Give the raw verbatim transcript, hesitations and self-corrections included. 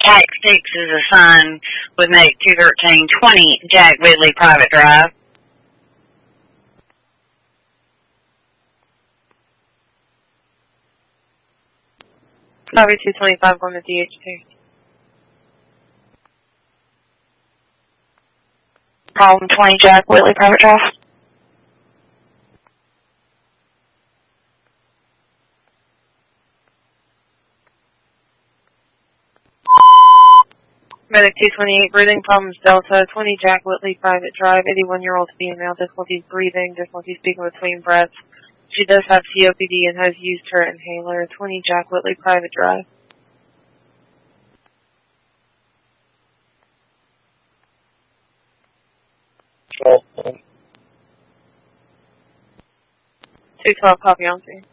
Tax six is assigned with Medic two thirteen twenty Jack Whitley Private Drive. Copy two twenty-five going to D H two. Problem twenty Jack Whitley Private Drive. Medic two twenty-eight, breathing problems Delta, twenty Jack Whitley Private Drive, eighty-one-year-old female, difficulties breathing, difficulty speaking between breaths. She does have C O P D and has used her inhaler, twenty Jack Whitley Private Drive. two twelve, copy on scene.